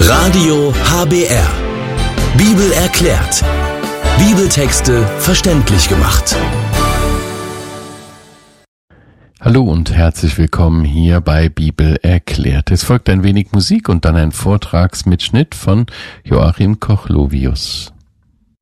Radio HBR. Bibel erklärt. Bibeltexte verständlich gemacht. Hallo und herzlich willkommen hier bei Bibel erklärt. Es folgt ein wenig Musik und dann ein Vortragsmitschnitt von Joachim Koch-Lovius.